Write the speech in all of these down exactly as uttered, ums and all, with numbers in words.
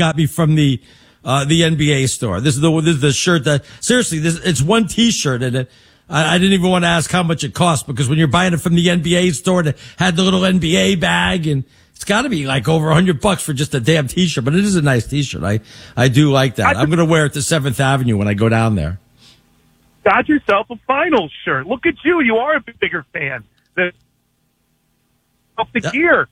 got me from the uh, the N B A store. This is the this is the shirt that seriously, this it's one T-shirt and it. I, I didn't even want to ask how much it cost because when you're buying it from the N B A store, it had the little N B A bag and it's got to be like over a hundred bucks for just a damn T-shirt. But it is a nice T-shirt. I I do like that. I'm going to wear it to Seventh Avenue when I go down there. Got yourself a finals shirt. Look at you. You are a bigger fan. The, of the yeah. gear.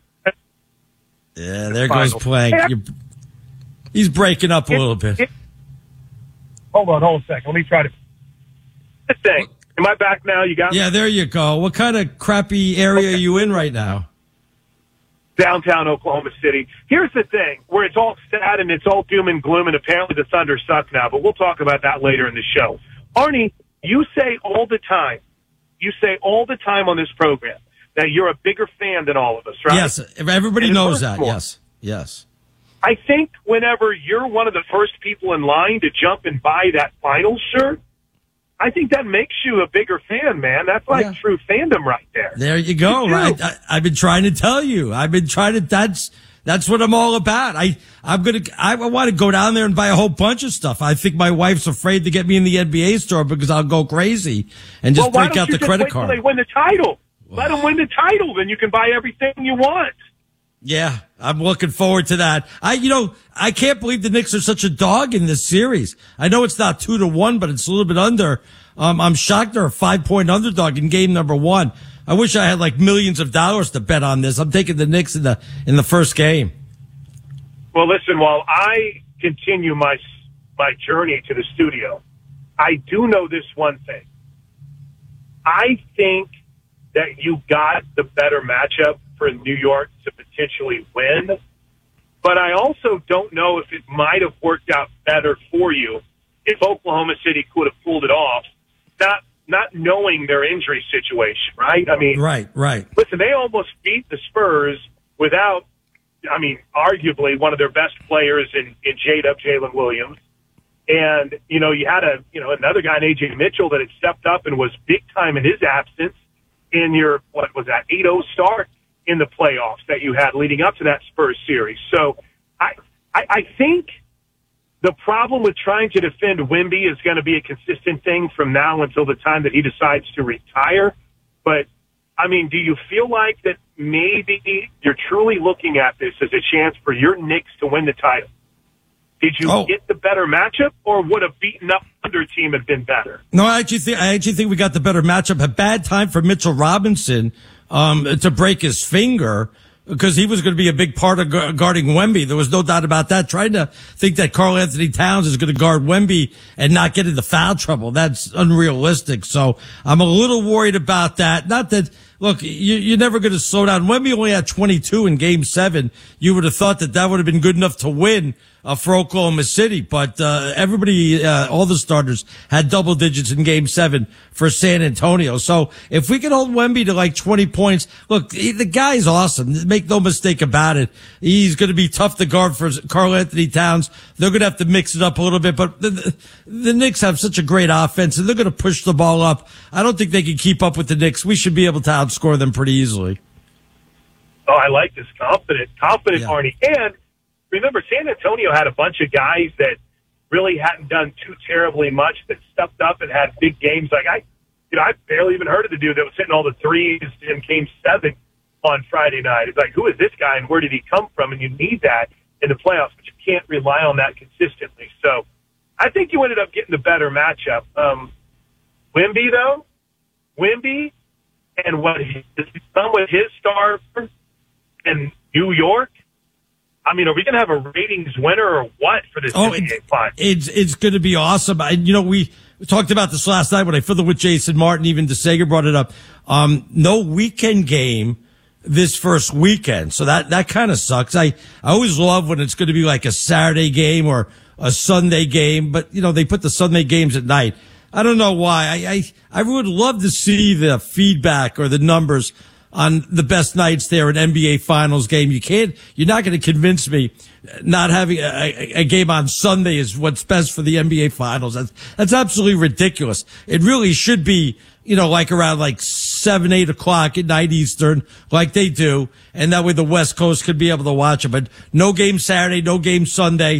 Yeah, there goes Plank. Hey, he's breaking up a it, little bit. It, hold on, hold a second. Let me try to. This thing. Am I back now? You got me? Yeah, there you go. What kind of crappy area okay. are you in right now? Downtown Oklahoma City. Here's the thing, where it's all sad and it's all doom and gloom, and apparently the Thunder suck now, but we'll talk about that later in the show. Arnie, you say all the time, you say all the time on this program that you're a bigger fan than all of us, right? Yes, everybody and knows that. More. Yes, yes. I think whenever you're one of the first people in line to jump and buy that finals shirt, I think that makes you a bigger fan, man. That's like yeah. true fandom right there. There you go. You right. I, I've been trying to tell you. I've been trying to. That's that's what I'm all about. I I'm gonna. I want to go down there and buy a whole bunch of stuff. I think my wife's afraid to get me in the N B A store because I'll go crazy and just well, break out the just credit wait card. Till they win the title. Let them win the title, then you can buy everything you want. Yeah, I'm looking forward to that. I, you know, I can't believe the Knicks are such a dog in this series. I know it's not two to one, but it's a little bit under. Um, I'm shocked they're a five point underdog in game number one. I wish I had like millions of dollars to bet on this. I'm taking the Knicks in the, in the first game. Well, listen, while I continue my, my journey to the studio, I do know this one thing. I think that you got the better matchup for New York to potentially win, but I also don't know if it might have worked out better for you if Oklahoma City could have pulled it off, not not knowing their injury situation, right? I mean, right, right. Listen, they almost beat the Spurs without, I mean, arguably one of their best players in, in J-Dub, Jalen Williams. And, you know, you had a, you know, another guy in A J Mitchell that had stepped up and was big time in his absence in your, what was that, eight oh start in the playoffs that you had leading up to that Spurs series. So I, I, I think the problem with trying to defend Wemby is going to be a consistent thing from now until the time that he decides to retire. But, I mean, do you feel like that maybe you're truly looking at this as a chance for your Knicks to win the title? Did you oh. get the better matchup, or would a beaten up under team have been better? No, I actually think I actually think we got the better matchup. A bad time for Mitchell Robinson um, to break his finger because he was going to be a big part of gu- guarding Wemby. There was no doubt about that. Trying to think that Karl Anthony Towns is going to guard Wemby and not get into foul trouble, that's unrealistic. So I'm a little worried about that. Not that. Look, you, you're never going to slow down. Wemby only had twenty-two in game seven. You would have thought that that would have been good enough to win uh, for Oklahoma City. But uh, everybody, uh, all the starters had double digits in game seven for San Antonio. So if we can hold Wemby to like twenty points, look, he, the guy's awesome. Make no mistake about it. He's going to be tough to guard for Karl Anthony Towns. They're going to have to mix it up a little bit. But the, the, the Knicks have such a great offense, and they're going to push the ball up. I don't think they can keep up with the Knicks. We should be able to outscore them pretty easily. Oh, I like this confident, confident yeah. Arnie. And remember, San Antonio had a bunch of guys that really hadn't done too terribly much that stepped up and had big games. Like I, you know, I barely even heard of the dude that was hitting all the threes in Game Seven on Friday night. It's like, who is this guy and where did he come from? And you need that in the playoffs, but you can't rely on that consistently. So I think you ended up getting the better matchup. Um, Wemby, though, Wemby and what he's done with his star in New York, I mean, are we going to have a ratings winner or what for this oh, N B A final? It's, it's going to be awesome. I, you know, we talked about this last night when I fiddled with Jason Martin, even DeSager brought it up. Um, no weekend game this first weekend. So that, that kind of sucks. I, I always love when it's going to be like a Saturday game or a Sunday game, but you know, they put the Sunday games at night. I don't know why. I, I, I would love to see the feedback or the numbers on the best nights there in N B A Finals game. You can't, you're not going to convince me not having a, a game on Sunday is what's best for the N B A Finals. That's, that's absolutely ridiculous. It really should be, you know, like around like seven, eight o'clock at night Eastern, like they do. And that way the West Coast could be able to watch it. But no game Saturday, no game Sunday.